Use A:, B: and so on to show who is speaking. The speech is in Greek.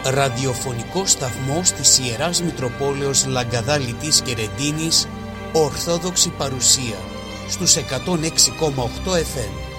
A: Ραδιοφωνικό σταθμός της Ιεράς Μητροπόλεως Λαγκαδά Λιτής και Ρεντίνης, Ορθόδοξη παρουσία στους 106,8 FM.